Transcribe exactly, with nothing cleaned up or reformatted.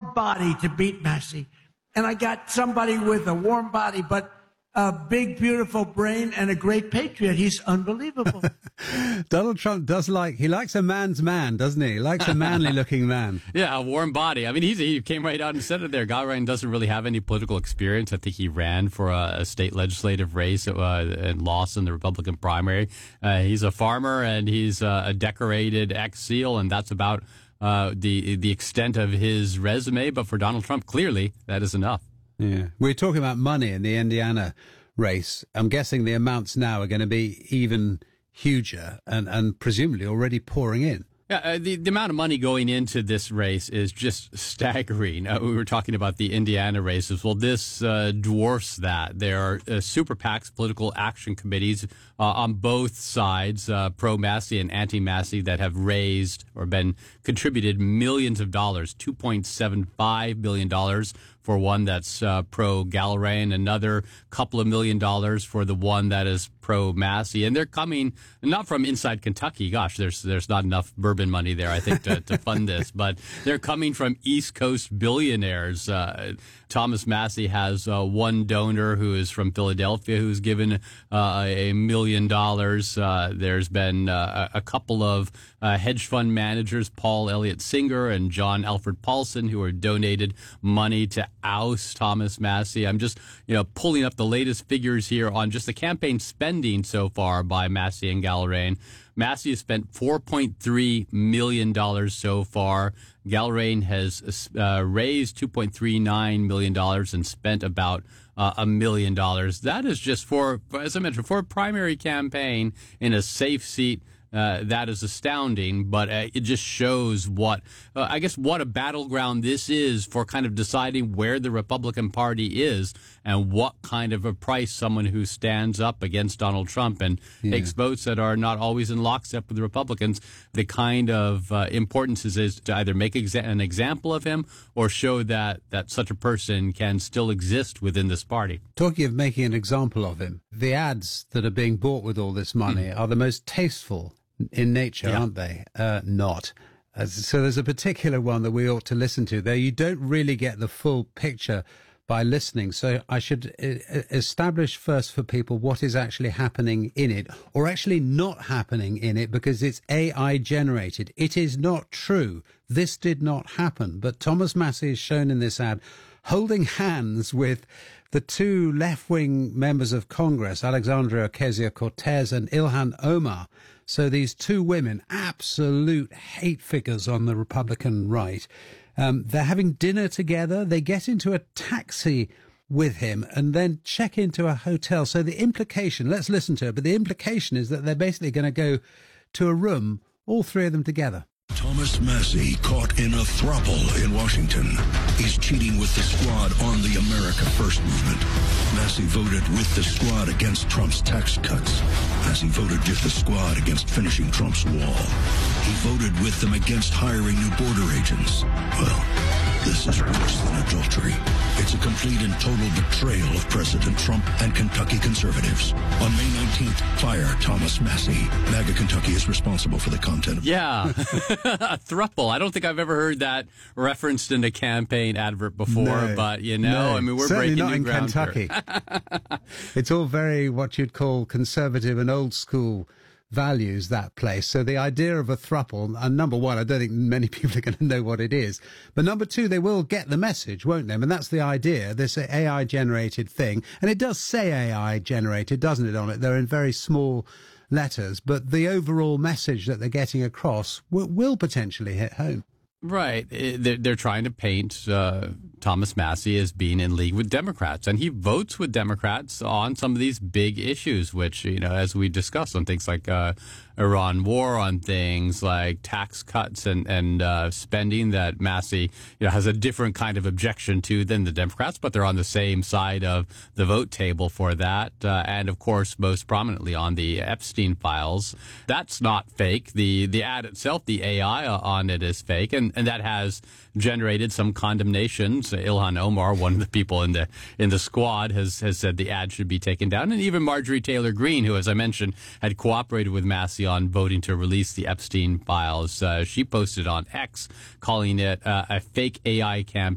warm body to beat Massey. And I got somebody with a warm body, but a big, beautiful brain and a great patriot. He's unbelievable. Donald Trump does like, he likes a man's man, doesn't he? He likes a manly looking man. Yeah, a warm body. I mean, he's, he came right out and said it there. Galbraith doesn't really have any political experience. I think he ran for a, a state legislative race uh, and lost in the Republican primary. Uh, he's a farmer and he's uh, a decorated ex-SEAL, and that's about uh, the the extent of his resume. But for Donald Trump, clearly, that is enough. Yeah. We're talking about money in the Indiana race. I'm guessing the amounts now are going to be even huger and, and presumably already pouring in. Yeah, uh, the, the amount of money going into this race is just staggering. Uh, we were talking about the Indiana races. Well, this uh, dwarfs that. There are uh, super PACs, political action committees uh, on both sides, uh, pro-Massey and anti-Massey, that have raised or been contributed millions of dollars, two point seven five billion dollars for one that's uh, pro-Galloway, and another couple of million dollars for the one that is pro-Massey. And they're coming not from inside Kentucky. Gosh, there's there's not enough bourbon money there, I think, to, to fund this. But they're coming from East Coast billionaires. Uh, Thomas Massey has uh, one donor who is from Philadelphia who's given uh, a million dollars. Uh, there's been uh, a couple of uh, hedge fund managers, Paul Elliott Singer and John Alfred Paulson, who are donated money to oust Thomas Massey. I'm just, you know, pulling up the latest figures here on just the campaign spending so far by Massey and Galloway. Massey has spent four point three million dollars so far. Galloway has uh, raised two point three nine million dollars and spent about uh, a million dollars. That is just for, as I mentioned, for a primary campaign in a safe seat. Uh, that is astounding, but uh, it just shows what, uh, I guess, what a battleground this is for kind of deciding where the Republican Party is and what kind of a price someone who stands up against Donald Trump and yeah. takes votes that are not always in lockstep with the Republicans, the kind of uh, importance is, is to either make exa- an example of him or show that, that such a person can still exist within this party. Talking of making an example of him, the ads that are being bought with all this money mm. are the most tasteful in nature, yeah. aren't they? Uh, not. Uh, so there's a particular one that we ought to listen to there. You don't really get the full picture by listening. So I should uh, establish first for people what is actually happening in it, or actually not happening in it, because it's A I generated. It is not true. This did not happen. But Thomas Massey is shown in this ad holding hands with the two left-wing members of Congress, Alexandria Ocasio-Cortez and Ilhan Omar. So these two women, absolute hate figures on the Republican right. Um, they're having dinner together. They get into a taxi with him and then check into a hotel. So the implication, let's listen to it, but the implication is that they're basically going to go to a room, all three of them together. Thomas Massey caught in a throuple in Washington. He's cheating with the squad on the America First movement. Massey voted with the squad against Trump's tax cuts. Massey voted with the squad against finishing Trump's wall. He voted with them against hiring new border agents. Well, this is worse than adultery. It's a complete and total betrayal of President Trump and Kentucky conservatives. On May nineteenth, fire Thomas Massey. MAGA Kentucky is responsible for the content of... Yeah, a throuple. I don't think I've ever heard that referenced in a campaign advert before, no, but, you know, no, I mean, we're certainly breaking not new in ground Kentucky. here. It's all very what you'd call conservative and old school values, that place. So the idea of a throuple, and number one, I don't think many people are going to know what it is. But number two, they will get the message, won't they? And that's the idea, this A I-generated thing. And it does say A I-generated, doesn't it, on it? They're in very small letters. But the overall message that they're getting across will, will potentially hit home. Right. They're, they're trying to paint uh, Thomas Massey as being in league with Democrats, and he votes with Democrats on some of these big issues, which, you know, as we discussed, on things like uh, Iran war, on things like tax cuts and, and uh, spending that Massey, you know, has a different kind of objection to than the Democrats, but they're on the same side of the vote table for that. Uh, and, of course, most prominently on the Epstein files. That's not fake. The, the ad itself, the A I on it is fake, and And that has generated some condemnations. Ilhan Omar, one of the people in the in the squad, has has said the ad should be taken down. And even Marjorie Taylor Greene, who, as I mentioned, had cooperated with Massey on voting to release the Epstein files, uh, she posted on X calling it uh, a fake A I campaign